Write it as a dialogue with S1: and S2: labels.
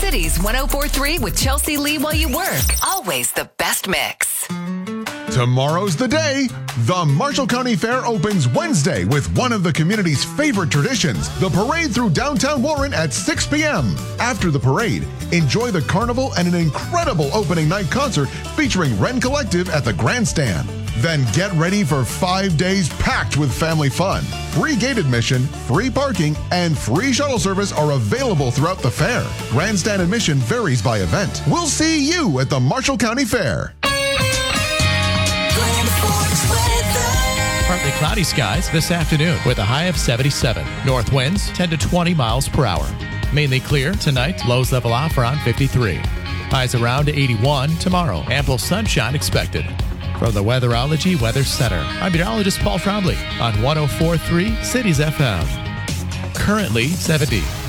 S1: Cities 104.3 with Chelsea Lee while you work. Always the best mix.
S2: Tomorrow's the day. The Marshall County Fair opens Wednesday with one of the community's favorite traditions, the parade through downtown Warren at 6 p.m. After the parade, enjoy the carnival and an incredible opening night concert featuring Wren Collective at the grandstand. Then get ready for 5 days packed with family fun. Free gate admission, free parking, and free shuttle service are available throughout the fair. Grandstand admission varies by event. We'll see you at the Marshall County Fair.
S3: Partly cloudy skies this afternoon with a high of 77. North winds 10 to 20 miles per hour. Mainly clear tonight. Lows level off around 53. Highs around 81 tomorrow. Ample sunshine expected. From the Weatherology Weather Center, I'm meteorologist Paul Trombley on 104.3 Cities FM. Currently 70.